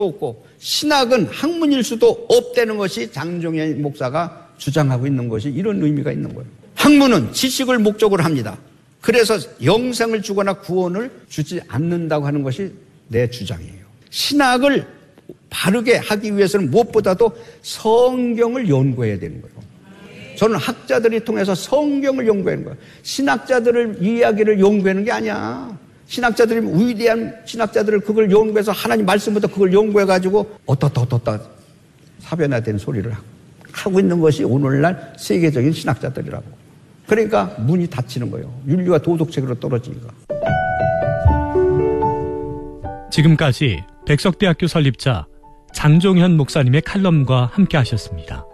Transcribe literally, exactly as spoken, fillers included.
없고 신학은 학문일 수도 없다는 것이 장종현 목사가 주장하고 있는 것이 이런 의미가 있는 거예요. 학문은 지식을 목적으로 합니다. 그래서 영생을 주거나 구원을 주지 않는다고 하는 것이 내 주장이에요. 신학을 바르게 하기 위해서는 무엇보다도 성경을 연구해야 되는 거예요. 저는 학자들이 통해서 성경을 연구하는 거예요. 신학자들을 이야기를 연구하는 게 아니야. 신학자들이 위대한 신학자들을 그걸 연구해서 하나님 말씀부터 그걸 연구해가지고 어떻다 어떻다 사변화된 소리를 하고 있는 것이 오늘날 세계적인 신학자들이라고. 그러니까 문이 닫히는 거예요. 윤리와 도덕책으로 떨어지니까. 지금까지 백석대학교 설립자 장종현 목사님의 칼럼과 함께 하셨습니다.